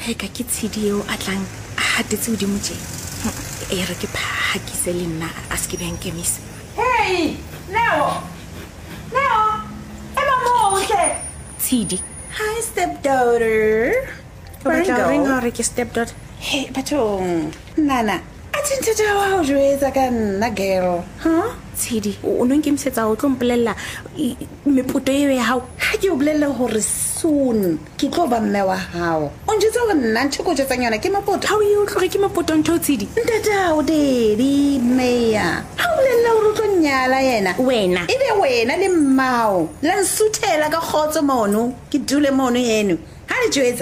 ka ke tshedi eo a tlang a hatetse hodimo tje e re ke phakise le nna a se ke beng kemisa. Hey, Leo, Emma Mohle. Tshedi Hi, stepdaughter. ba tla ring hore ke stepdaughter. Hey, batong. Nana, a tshentse wa ho jwetsa ka nna girl. Huh? Tshedi o no nkemisetsa o tlo mpolella meputo eo ya hao. Ha ke o bolelle hore soon ke tlo ba mme wa hao. O njetse hore nna ntho ko jetsang yona ke mapoto. Ha o ye o tlore ke mapoto ntho Tshedi. Ntata o dedi meya. Ha o bolelle hore o tlo nyala yena. Wena Ebe wena le mmao la nsuthela ka khotso mono ke dule mono yeno. Ha le jwetsa.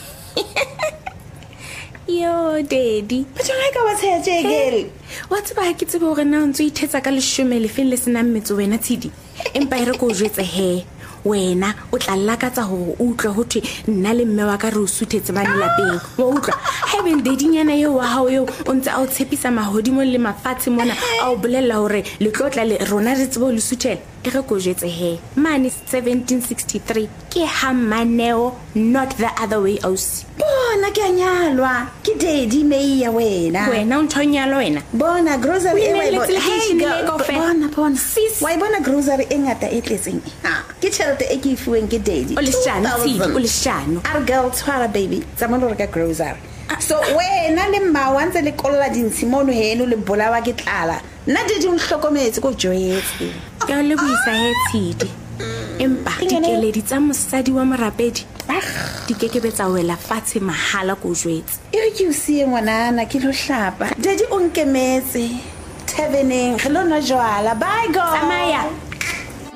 yo daddy Batho ga ka ba tshetse gere. wa tseba ha ke tsebe hore na o ntse o ithetsa ka leshome le feng le senang metso wena Tshedi empa e re ko o jwetse he wena o tla lakatsa hore o utlwe ho thwe nna le mme wa ka re o suthetse bane lapeng wa utlwa haeben dedinyana eo wa hao eo o ntse a o tshepisa mahodimo le mafatshe mona a o bolella hore le tlotla le rona re tsebo le suthela e re ko jwetse he mane 1763 ke ha Maneo not the other way ausi Bona ke a nyalwa ke dedi meya wena. wena o nthonyalo wena Bona grocery e wa Wena bona. le lekeisheneng le kaofela. Bona. Sis. Wa bona grocery e ngata e tletseng. Ha, ke tšhelete e ke fuweng ke dedi. o le shano Tshedi o le shano Our girl twala baby. Tsamalo re ka grocery. So wena le mmawa ntse le kolla dintshimono heno le bolawa ke tlala. Nna dedi o nhlokometse go jwetse. ke le buisa he Tshedi empa dikeledi tsa mosadi wa morapedi di kekebe tsa wela fatshe mahala ko jwetse E re ke o sie ngwanana ke lo hlapa. Dedi o nkemetse. Taveneng, hello na jwala. Bye girl. tsamaya